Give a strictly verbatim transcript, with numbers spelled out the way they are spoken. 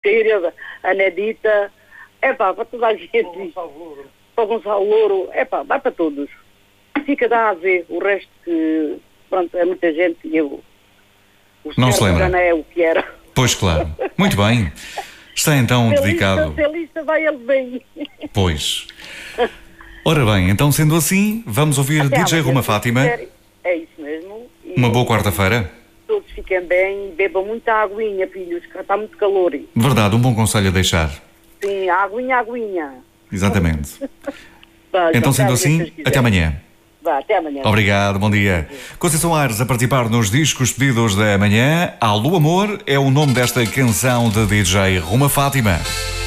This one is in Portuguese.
Síria, a Nedita, é pá, para toda a gente. Para o Gonçalo Louro, é pá, vai para todos. Fica da A Z, o resto que, pronto, é muita gente e eu... O não se lembra? Já não é o que era. Pois, claro. Muito bem. Está então se dedicado... Lista, se a lista vai, ele vem. Pois. Ora bem, então sendo assim, vamos ouvir Até D J Roma Fátima. É isso mesmo. E uma boa quarta-feira. Todos fiquem bem e bebam muita aguinha, filhos, que está muito calor. Verdade, um bom conselho a deixar. Sim, aguinha, aguinha. Exatamente. Tá, então, então sendo assim, até amanhã. Vá, até amanhã. Obrigado, bom dia. Conceição Aires a participar nos discos pedidos da manhã. Alô Amor é o nome desta canção de D J Roma Fátima.